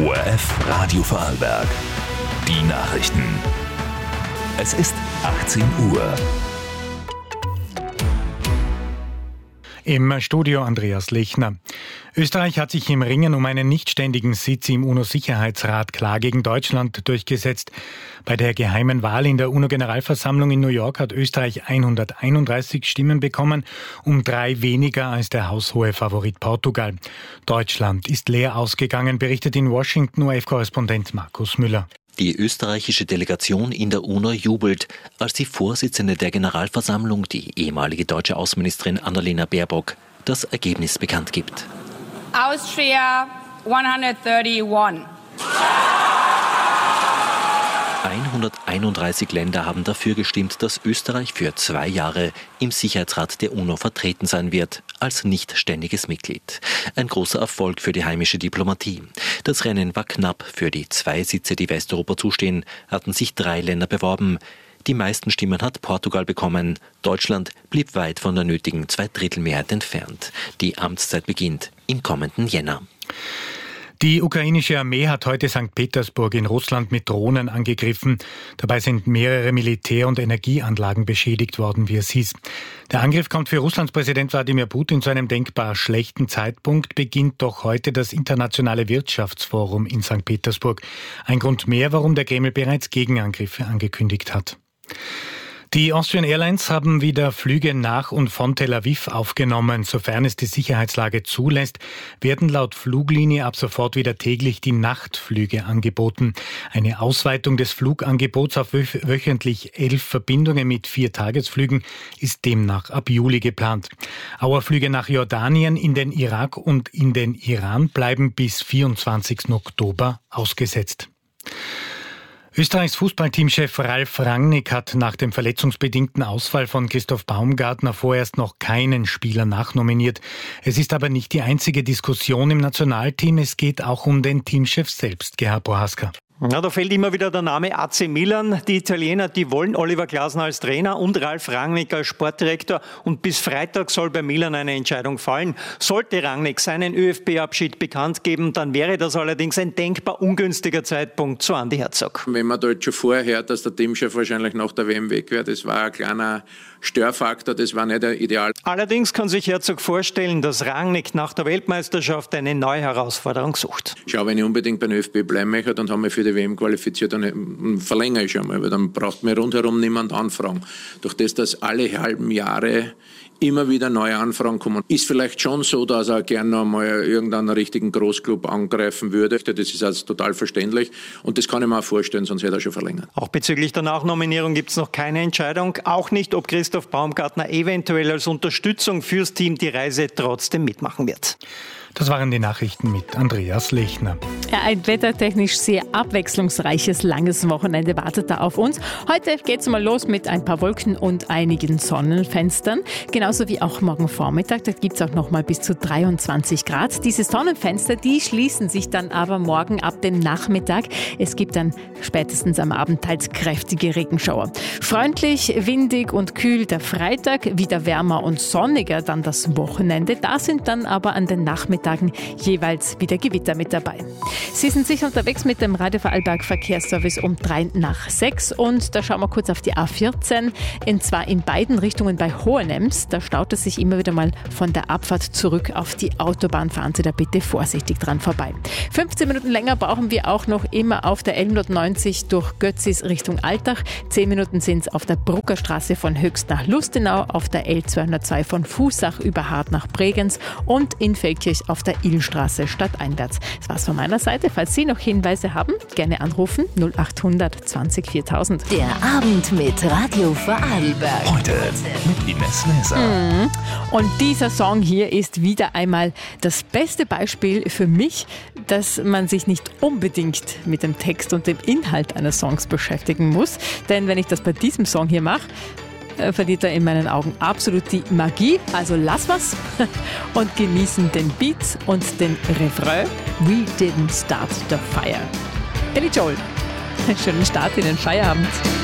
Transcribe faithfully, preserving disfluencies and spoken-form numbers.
O R F Radio Vorarlberg. Die Nachrichten. Es ist achtzehn Uhr. Im Studio Andreas Lechner. Österreich hat sich im Ringen um einen nichtständigen Sitz im UNO-Sicherheitsrat klar gegen Deutschland durchgesetzt. Bei der geheimen Wahl in der UNO-Generalversammlung in New York hat Österreich hunderteinunddreißig Stimmen bekommen, um drei weniger als der haushohe Favorit Portugal. Deutschland ist leer ausgegangen, berichtet in Washington O R F-Korrespondent Markus Müller. Die österreichische Delegation in der UNO jubelt, als die Vorsitzende der Generalversammlung, die ehemalige deutsche Außenministerin Annalena Baerbock, das Ergebnis bekannt gibt. Austria hunderteinunddreißig. hunderteinunddreißig Länder haben dafür gestimmt, dass Österreich für zwei Jahre im Sicherheitsrat der UNO vertreten sein wird, als nichtständiges Mitglied. Ein großer Erfolg für die heimische Diplomatie. Das Rennen war knapp. Für die zwei Sitze, die Westeuropa zustehen, hatten sich drei Länder beworben. Die meisten Stimmen hat Portugal bekommen. Deutschland blieb weit von der nötigen Zweidrittelmehrheit entfernt. Die Amtszeit beginnt im kommenden Jänner. Die ukrainische Armee hat heute Sankt Petersburg in Russland mit Drohnen angegriffen. Dabei sind mehrere Militär- und Energieanlagen beschädigt worden, wie es hieß. Der Angriff kommt für Russlands Präsident Wladimir Putin zu einem denkbar schlechten Zeitpunkt, beginnt doch heute das Internationale Wirtschaftsforum in Sankt Petersburg. Ein Grund mehr, warum der Kreml bereits Gegenangriffe angekündigt hat. Die Austrian Airlines haben wieder Flüge nach und von Tel Aviv aufgenommen. Sofern es die Sicherheitslage zulässt, werden laut Fluglinie ab sofort wieder täglich die Nachtflüge angeboten. Eine Ausweitung des Flugangebots auf wöchentlich elf Verbindungen mit vier Tagesflügen ist demnach ab Juli geplant. Auerflüge nach Jordanien, in den Irak und in den Iran bleiben bis vierundzwanzigsten Oktober ausgesetzt. Österreichs Fußballteamchef Ralf Rangnick hat nach dem verletzungsbedingten Ausfall von Christoph Baumgartner vorerst noch keinen Spieler nachnominiert. Es ist aber nicht die einzige Diskussion im Nationalteam. Es geht auch um den Teamchef selbst, Gerhard Prohaska. Ja, da fällt immer wieder der Name A C Milan. Die Italiener, die wollen Oliver Glasner als Trainer und Ralf Rangnick als Sportdirektor. Und bis Freitag soll bei Milan eine Entscheidung fallen. Sollte Rangnick seinen ÖFB-Abschied bekannt geben, dann wäre das allerdings ein denkbar ungünstiger Zeitpunkt zu Andi Herzog. Wenn man dort schon vorher hört, dass der Teamchef wahrscheinlich nach der W M weg wäre, das war ein kleiner Störfaktor, das war nicht ideal. Allerdings kann sich Herzog vorstellen, dass Rangnick nach der Weltmeisterschaft eine neue Herausforderung sucht. Schau, wenn ich unbedingt beim ÖFB bleiben möchte, dann haben wir für die W M qualifiziert, dann verlängere ich schon mal, weil dann braucht mir rundherum niemand anfragen. Durch das, dass alle halben Jahre immer wieder neue Anfragen kommen, ist vielleicht schon so, dass er gerne noch mal irgendeinen richtigen Großclub angreifen würde. Das ist also total verständlich und das kann ich mir auch vorstellen, sonst hätte er schon verlängert. Auch bezüglich der Nachnominierung gibt es noch keine Entscheidung. Auch nicht, ob Christoph Baumgartner eventuell als Unterstützung fürs Team die Reise trotzdem mitmachen wird. Das waren die Nachrichten mit Andreas Lechner. Ja, ein wettertechnisch sehr abwechslungsreiches, langes Wochenende wartet da auf uns. Heute geht's mal los mit ein paar Wolken und einigen Sonnenfenstern. Genauso wie auch morgen Vormittag. Da gibt's auch noch mal bis zu dreiundzwanzig Grad. Diese Sonnenfenster, die schließen sich dann aber morgen ab dem Nachmittag. Es gibt dann spätestens am Abend teils kräftige Regenschauer. Freundlich, windig und kühl der Freitag. Wieder wärmer und sonniger dann das Wochenende. Da sind dann aber an den Nachmittagen jeweils wieder Gewitter mit dabei. Sie sind sicher unterwegs mit dem Radio Vorarlberg Verkehrsservice um drei nach sechs und da schauen wir kurz auf die A vierzehn, und zwar in beiden Richtungen bei Hohenems. Da staut es sich immer wieder mal von der Abfahrt zurück auf die Autobahn. Fahren Sie da bitte vorsichtig dran vorbei. fünfzehn Minuten länger brauchen wir auch noch immer auf der L hundertneunzig durch Götzis Richtung Altach. zehn Minuten sind es auf der Bruckerstraße von Höchst nach Lustenau, auf der L zweihundertzwei von Fußach über Hart nach Bregenz und in Feldkirch auf der Illstraße stadteinwärts. Das war's von meiner Seite. Falls Sie noch Hinweise haben, gerne anrufen null acht hundert zwanzig viertausend. Der Abend mit Radio Vorarlberg. Heute mit Ines Leser. Mhm. Und dieser Song hier ist wieder einmal das beste Beispiel für mich, dass man sich nicht unbedingt mit dem Text und dem Inhalt eines Songs beschäftigen muss. Denn wenn ich das bei diesem Song hier mache, verliert er in meinen Augen absolut die Magie. Also lass was und genießen den Beat und den Refrain. We didn't start the fire. Billy Joel. Schönen Start in den Feierabend.